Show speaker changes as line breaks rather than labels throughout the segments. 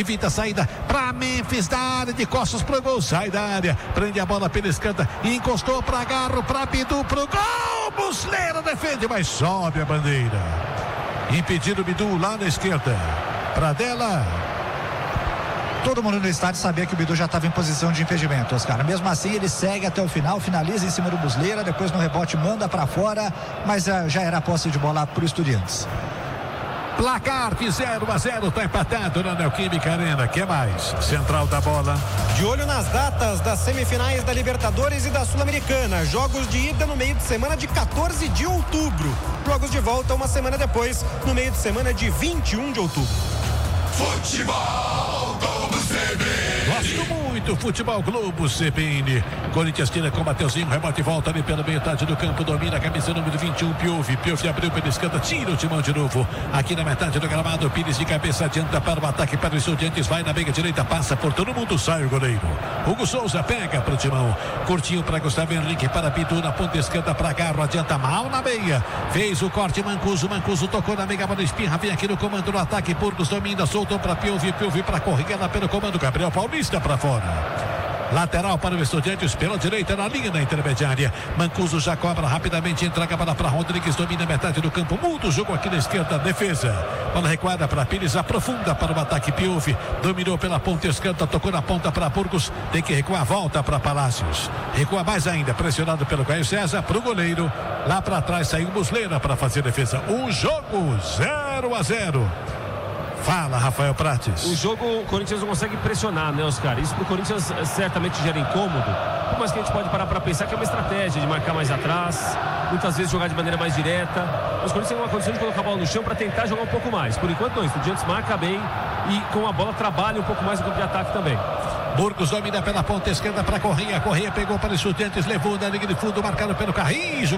evita a saída para Memphis da área, de costas pro gol, sai da área, prende a bola pela esquerda, encostou para Garro, para Bidu, pro gol, Muslera defende, mas sobe a bandeira, impedido Bidu lá na esquerda, Pradella.
Todo mundo no estádio sabia que o Bidu já estava em posição de impedimento, Oscar. Mesmo assim, ele segue até o final, finaliza em cima do Muslera, depois no rebote manda para fora, mas já era a posse de bola para o Estudiantes.
Placar de 0-0, tá empatado na Neoquímica Arena. Que mais? Central da bola.
De olho nas datas das semifinais da Libertadores e da Sul-Americana. Jogos de ida no meio de semana de 14 de outubro. Jogos de volta uma semana depois, no meio de semana de 21 de outubro.
Futebol Globo CBN.
Gosto muito, Futebol Globo CBN. Corinthians tira com o Mateuzinho, rebote e volta ali pela metade do campo, domina a camisa número 21, Piove abriu pela esquerda, tira o Timão de novo, aqui na metade do gramado, Pires de cabeça, adianta para o ataque, para o Estudiantes, vai na meia direita, passa por todo mundo, sai o goleiro, Hugo Souza pega para o Timão, curtinho para Gustavo Henrique, para Pitu, na ponta esquerda para Garro, adianta mal na meia, fez o corte, Mancuso tocou na meia, bola espirra, vem aqui no comando do ataque, Burgos domina, soltou para Piove para corrigada pelo comando, Gabriel Paulista para fora. Lateral para o Estudiantes pela direita na linha da intermediária. Mancuso já cobra rapidamente, entrega a bola para Rodrigues, domina a metade do campo, muda o jogo aqui na esquerda, defesa. Bola recuada para Pires, aprofunda para o ataque, Piove dominou pela ponta esquerda, tocou na ponta para Burgos, tem que recuar, volta para Palácios. Recua mais ainda, pressionado pelo Caio César, para o goleiro. Lá para trás saiu Muslera para fazer defesa. O jogo 0-0. Fala, Rafael Prates.
O jogo, o Corinthians não consegue pressionar, né, Oscar? Isso pro Corinthians certamente gera incômodo. Mas que a gente pode parar para pensar que é uma estratégia de marcar mais atrás, muitas vezes jogar de maneira mais direta. Mas o Corinthians tem uma condição de colocar a bola no chão para tentar jogar um pouco mais. Por enquanto não, o Estudiantes marca bem e com a bola trabalha um pouco mais no campo de ataque também.
Burgos domina pela ponta esquerda para Correia pegou para o Estudiantes, levou na linha de fundo, marcado pelo Carrijo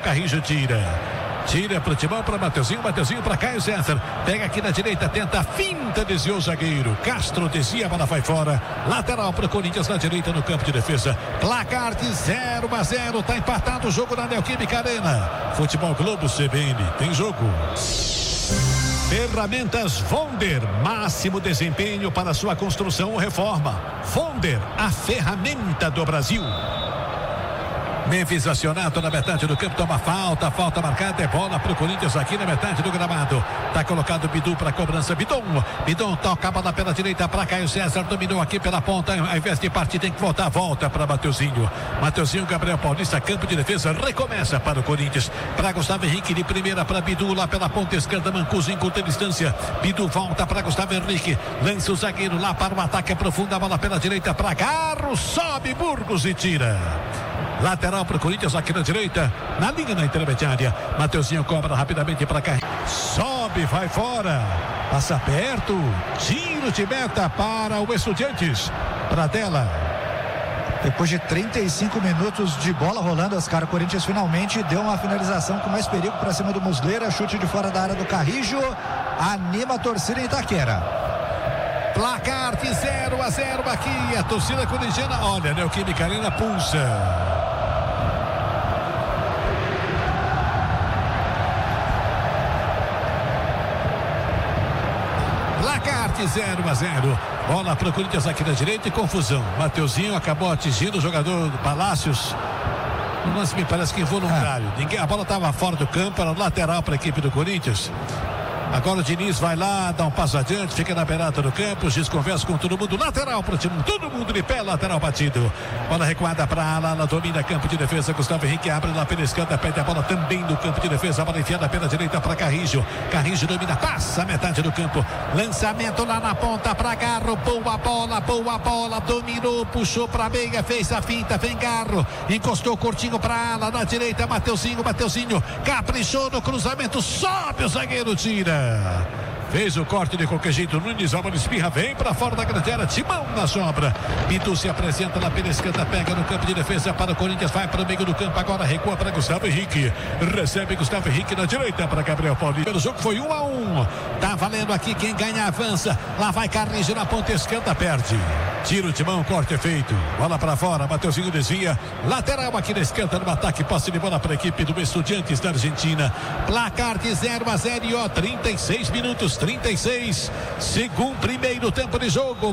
tira para o Timão, para Mateuzinho para Caio César, pega aqui na direita, tenta a finta, desviou o zagueiro, Castro desvia, a bola vai fora, lateral para o Corinthians na direita no campo de defesa, placar de 0-0, tá empatado o jogo na Neoquímica Arena. Futebol Globo CBN, tem jogo. Ferramentas Vonder, máximo desempenho para sua construção ou reforma. Vonder, a ferramenta do Brasil. Memphis acionado na metade do campo, toma falta marcada, é bola pro Corinthians aqui na metade do gramado. Tá colocado Bidu para cobrança, Bidon toca a bola pela direita para Caio César, dominou aqui pela ponta, ao invés de partir tem que volta para Mateuzinho, Gabriel Paulista, campo de defesa, recomeça para o Corinthians, para Gustavo Henrique de primeira para Bidu, lá pela ponta esquerda, Mancuso em curta distância, Bidu volta para Gustavo Henrique, lança o zagueiro lá para o ataque, aprofunda a bola pela direita para Garro, sobe Burgos e tira. Lateral para o Corinthians aqui na direita, na linha da intermediária. Mateuzinho cobra rapidamente para cá. Sobe, vai fora. Passa perto. Tiro de meta para o Estudiantes. Pradella.
Depois de 35 minutos de bola rolando, Oscar, o Corinthians finalmente deu uma finalização com mais perigo para cima do Muslera. Chute de fora da área do Carrijo. Anima a torcida em Itaquera.
Placar de 0-0 aqui. A torcida corintiana, olha, Neoquímica Arena pulsa. Placar de 0-0. Bola para o Corinthians aqui na direita e confusão. Mateuzinho acabou atingindo o jogador do Palácios. O lance me parece que involuntário. A bola estava fora do campo, era lateral para a equipe do Corinthians. Agora o Diniz vai lá, dá um passo adiante, fica na beirada do campo, Giz conversa com todo mundo, lateral para o time, todo mundo de pé, lateral batido. Bola recuada para a ala, domina campo de defesa, Gustavo Henrique abre lá pela esquerda, pede a bola também no campo de defesa, a bola enfiada pela direita para Carrijo domina, passa a metade do campo, lançamento lá na ponta para Garro, boa bola, dominou, puxou para a meia, fez a finta, vem Garro, encostou curtinho para a ala, na direita, Mateuzinho, caprichou no cruzamento, sobe o zagueiro, tira. Fez o corte de qualquer jeito, Nunes, a bola espirra, vem para fora da grande área, Timão na sobra. Bidu se apresenta na pela esquerda, pega no campo de defesa para o Corinthians, vai para o meio do campo, agora recua para Gustavo Henrique. Recebe Gustavo Henrique na direita para Gabriel Paulista. O jogo foi 1-1. Tá valendo aqui, quem ganha avança. Lá vai Carrijo na ponta esquerda, perde. Tira o Timão, corte é feito. Bola para fora, Mateuzinho desvia. Lateral aqui na esquerda no ataque, posse de bola para a equipe do Estudiantes da Argentina. Placar de 0-0 e 36 minutos, 36. Segundo primeiro tempo de jogo.